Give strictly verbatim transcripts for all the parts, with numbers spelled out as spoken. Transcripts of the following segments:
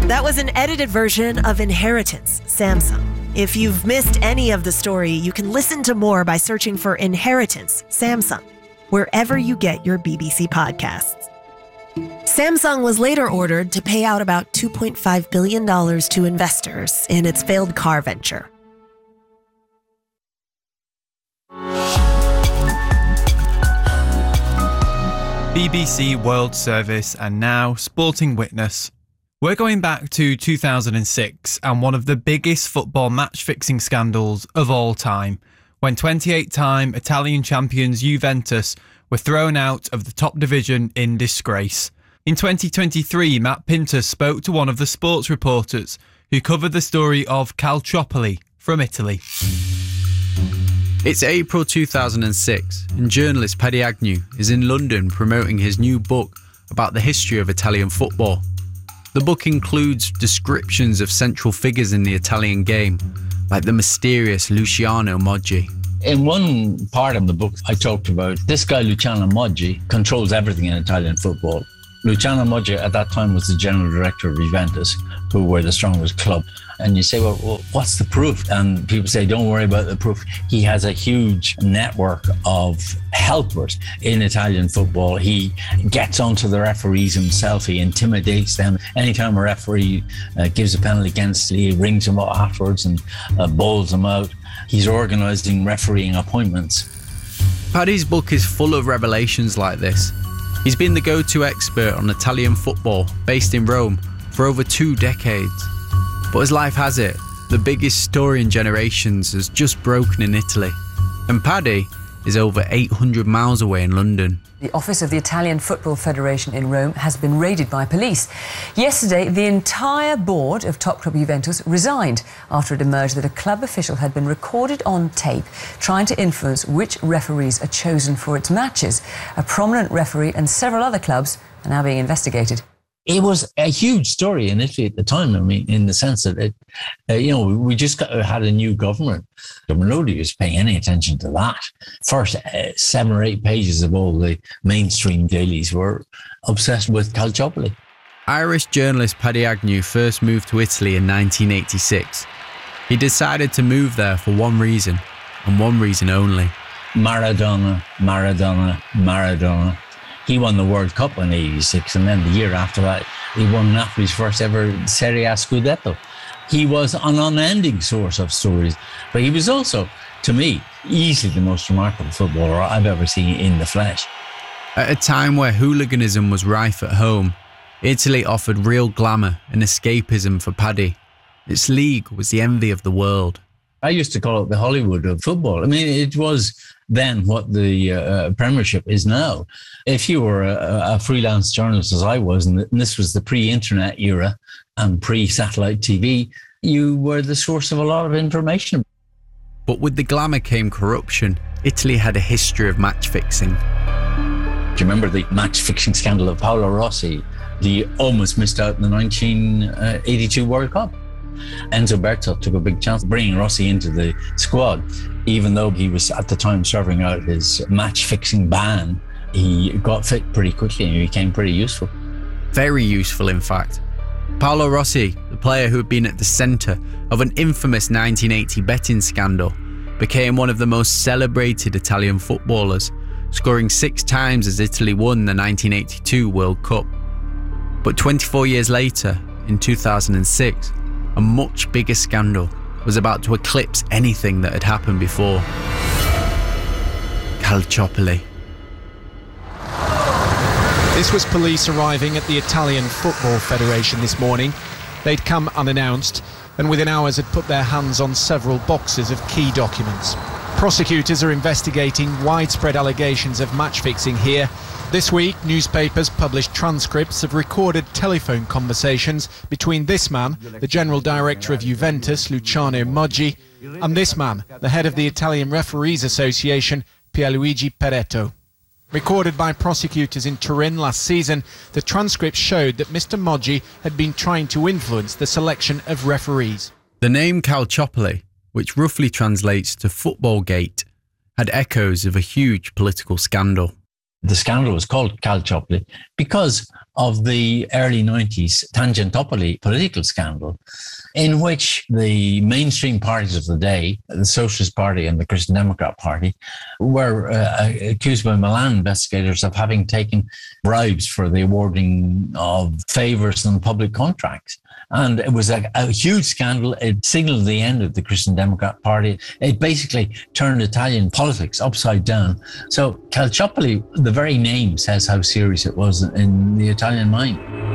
That was an edited version of Inheritance, Samsung. If you've missed any of the story, you can listen to more by searching for Inheritance, Samsung, wherever you get your B B C podcasts. Samsung was later ordered to pay out about two point five billion dollars to investors in its failed car venture. B B C World Service and now Sporting Witness. We're going back to two thousand six and one of the biggest football match-fixing scandals of all time, when twenty-eight-time Italian champions Juventus were thrown out of the top division in disgrace. In twenty twenty-three, Matt Pinter spoke to one of the sports reporters who covered the story of Calciopoli from Italy. It's April two thousand six and journalist Paddy Agnew is in London promoting his new book about the history of Italian football. The book includes descriptions of central figures in the Italian game, like the mysterious Luciano Moggi. In one part of the book, I talked about this guy, Luciano Moggi, controls everything in Italian football. Luciano Moggi at that time was the general director of Juventus, who were the strongest club. And you say, well, well, what's the proof? And people say, don't worry about the proof. He has a huge network of helpers in Italian football. He gets onto the referees himself. He intimidates them. Anytime a referee uh, gives a penalty against, he rings them up afterwards and uh, bowls them out. He's organising refereeing appointments. Paddy's book is full of revelations like this. He's been the go-to expert on Italian football, based in Rome, for over two decades. But as life has it, the biggest story in generations has just broken in Italy. And Paddy is over eight hundred miles away in London. The office of the Italian Football Federation in Rome has been raided by police. Yesterday, the entire board of top club Juventus resigned after it emerged that a club official had been recorded on tape trying to influence which referees are chosen for its matches. A prominent referee and several other clubs are now being investigated. It was a huge story in Italy at the time. I mean, in the sense that, it, uh, you know, we just got, had a new government. Nobody was paying any attention to that. First uh, seven or eight pages of all the mainstream dailies were obsessed with Calciopoli. Irish journalist Paddy Agnew first moved to Italy in nineteen eighty-six. He decided to move there for one reason, and one reason only. Maradona, Maradona, Maradona. He won the World Cup in eighty-six, and then the year after that, he won Napoli's first ever Serie A Scudetto. He was an unending source of stories, but he was also, to me, easily the most remarkable footballer I've ever seen in the flesh. At a time where hooliganism was rife at home, Italy offered real glamour and escapism for Paddy. Its league was the envy of the world. I used to call it the Hollywood of football. I mean, it was then what the uh, Premiership is now. If you were a, a freelance journalist, as I was, and this was the pre-internet era and pre-satellite T V, you were the source of a lot of information. But with the glamour came corruption. Italy had a history of match-fixing. Do you remember the match-fixing scandal of Paolo Rossi? He almost missed out in the nineteen eighty-two World Cup. Enzo Berto took a big chance bringing Rossi into the squad. Even though he was at the time serving out his match-fixing ban, he got fit pretty quickly and he became pretty useful. Very useful, in fact. Paolo Rossi, the player who had been at the centre of an infamous nineteen eighty betting scandal, became one of the most celebrated Italian footballers, scoring six times as Italy won the nineteen eighty-two World Cup. But twenty-four years later, in two thousand six, a much bigger scandal was about to eclipse anything that had happened before. Calciopoli. This was police arriving at the Italian Football Federation this morning. They'd come unannounced and within hours had put their hands on several boxes of key documents. Prosecutors are investigating widespread allegations of match-fixing here. This week, newspapers published transcripts of recorded telephone conversations between this man, the general director of Juventus, Luciano Moggi, and this man, the head of the Italian Referees Association, Pierluigi Peretto. Recorded by prosecutors in Turin last season, the transcripts showed that Mister Moggi had been trying to influence the selection of referees. The name Calciopoli, which roughly translates to Football Gate, had echoes of a huge political scandal. The scandal was called Calciopoli because of the early nineties Tangentopoli political scandal, in which the mainstream parties of the day, the Socialist Party and the Christian Democrat Party, were uh, accused by Milan investigators of having taken bribes for the awarding of favours and public contracts. And it was a, a huge scandal. It signaled the end of the Christian Democrat Party. It basically turned Italian politics upside down. So Calciopoli, the very name says how serious it was in the Italian mind.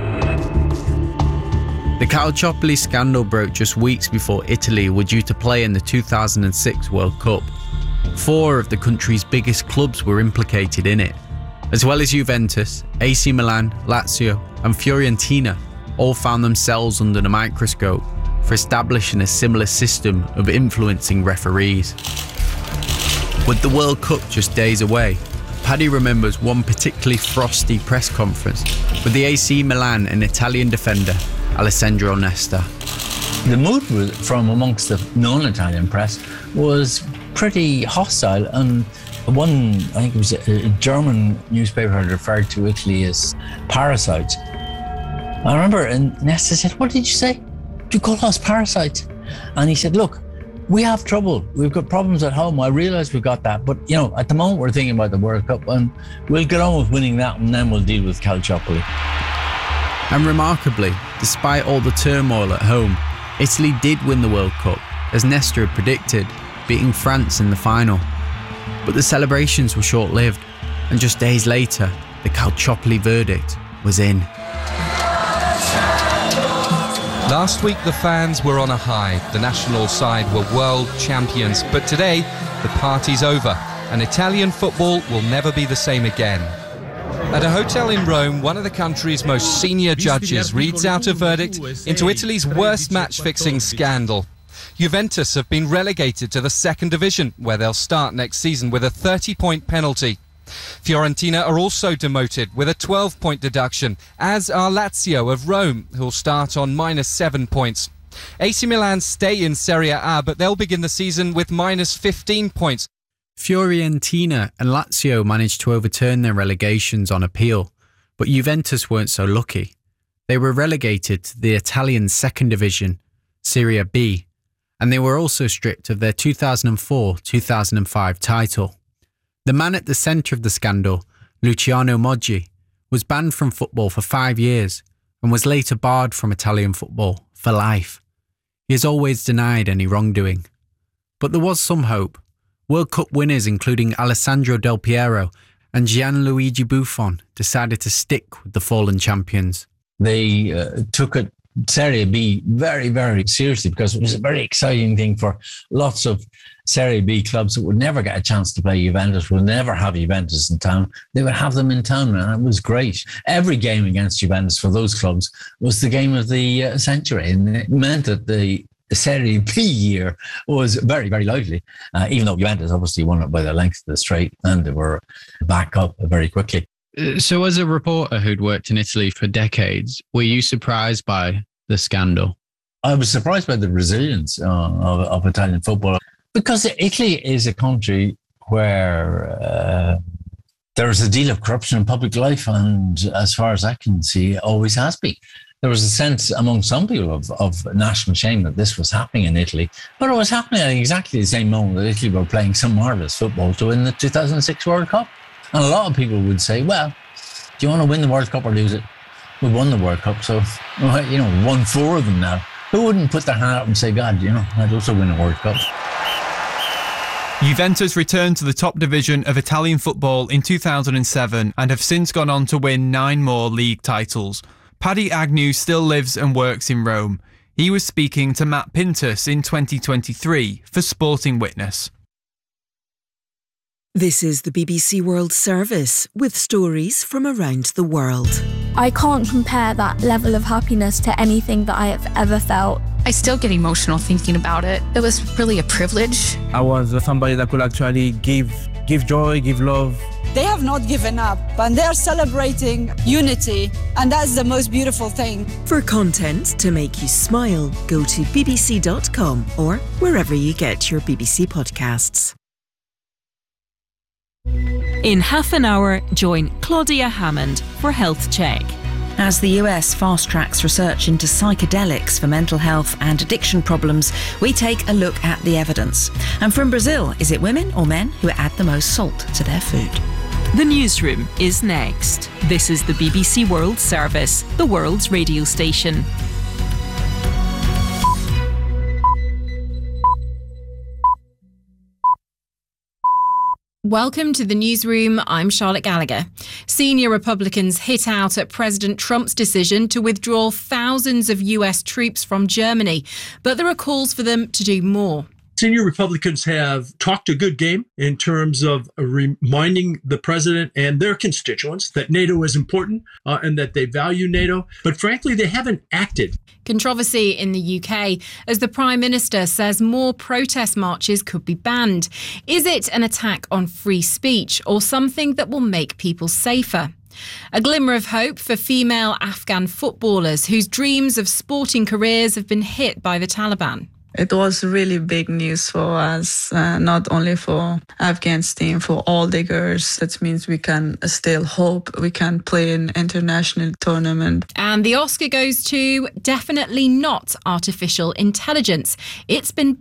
The Calciopoli scandal broke just weeks before Italy were due to play in the two thousand six World Cup. Four of the country's biggest clubs were implicated in it. As well as Juventus, A C Milan, Lazio and Fiorentina all found themselves under the microscope for establishing a similar system of influencing referees. With the World Cup just days away, Paddy remembers one particularly frosty press conference with the A C Milan and Italian defender Alessandro Nesta. The mood from amongst the non-Italian press was pretty hostile, and one, I think it was a German newspaper, had referred to Italy as parasites. I remember, and Nesta said, "What did you say? You call us parasites?" And he said, "Look, we have trouble. We've got problems at home. I realise we've got that. But, you know, at the moment we're thinking about the World Cup, and we'll get on with winning that, and then we'll deal with Calciopoli." And remarkably, despite all the turmoil at home, Italy did win the World Cup, as Nesta had predicted, beating France in the final. But the celebrations were short-lived, and just days later, the Calciopoli verdict was in. Last week, the fans were on a high. The national side were world champions. But today, the party's over, and Italian football will never be the same again. At a hotel in Rome, one of the country's most senior judges reads out a verdict into Italy's worst match-fixing scandal. Juventus have been relegated to the second division, where they'll start next season with a thirty-point penalty. Fiorentina are also demoted with a twelve-point deduction, as are Lazio of Rome, who'll start on minus seven points. A C Milan stay in Serie A, but they'll begin the season with minus fifteen points. Fiorentina and Lazio managed to overturn their relegations on appeal, but Juventus weren't so lucky. They were relegated to the Italian second division, Serie B, and they were also stripped of their two thousand four two thousand five title. The man at the centre of the scandal, Luciano Moggi, was banned from football for five years and was later barred from Italian football for life. He has always denied any wrongdoing. But there was some hope. World Cup winners including Alessandro Del Piero and Gianluigi Buffon decided to stick with the fallen champions. They uh, took it Serie B very, very seriously, because it was a very exciting thing for lots of Serie B clubs that would never get a chance to play Juventus, would never have Juventus in town. They would have them in town, and it was great. Every game against Juventus for those clubs was the game of the uh, century, and it meant that the Serie B year was very, very lively, uh, even though Juventus obviously won it by the length of the straight, and they were back up very quickly. So as a reporter who'd worked in Italy for decades, were you surprised by the scandal? I was surprised by the resilience uh, of, of Italian football, because Italy is a country where uh, there is a deal of corruption in public life, and as far as I can see, always has been. There was a sense among some people of, of national shame that this was happening in Italy, but it was happening at exactly the same moment that Italy were playing some marvellous football to win the two thousand six World Cup. And a lot of people would say, well, do you want to win the World Cup or lose it? We won the World Cup, so, you know, won four of them now. Who wouldn't put their hand up and say, God, you know, I'd also win a World Cup? Juventus returned to the top division of Italian football in two thousand seven and have since gone on to win nine more league titles. Paddy Agnew still lives and works in Rome. He was speaking to Matt Pintus in twenty twenty-three for Sporting Witness. This is the B B C World Service with stories from around the world. I can't compare that level of happiness to anything that I have ever felt. I still get emotional thinking about it. It was really a privilege. I was somebody that could actually give, give joy, give love. They have not given up, and they are celebrating unity, and that's the most beautiful thing. For content to make you smile, go to b b c dot com or wherever you get your B B C podcasts. In half an hour, join Claudia Hammond for Health Check. As the U S fast-tracks research into psychedelics for mental health and addiction problems, we take a look at the evidence. And from Brazil, is it women or men who add the most salt to their food? The Newsroom is next. This is the B B C World Service, the world's radio station. Welcome to the Newsroom. I'm Charlotte Gallagher. Senior Republicans hit out at President Trump's decision to withdraw thousands of U S troops from Germany, but there are calls for them to do more. Senior Republicans have talked a good game in terms of reminding the president and their constituents that NATO is important uh, and that they value NATO. But frankly, they haven't acted. Controversy in the U K as the Prime Minister says more protest marches could be banned. Is it an attack on free speech or something that will make people safer? A glimmer of hope for female Afghan footballers whose dreams of sporting careers have been hit by the Taliban. It was really big news for us, uh, not only for Afghan's team, for all the girls. That means we can still hope we can play in international tournament. And the Oscar goes to definitely not artificial intelligence. It's been